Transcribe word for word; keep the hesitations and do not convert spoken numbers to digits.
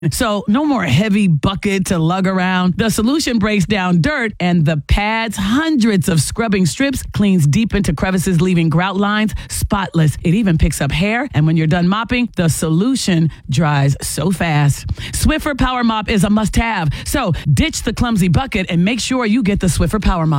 So no more heavy bucket to lug around. The solution breaks down dirt, and the pad's hundreds of scrubbing strips cleans deep into crevices, leaving grout lines spotless. It even picks up hair, and when you're done mopping, the solution dries so fast. Swiffer Power Mop is a must-have. So ditch the clumsy bucket and make sure you get the Swiffer Power Mop.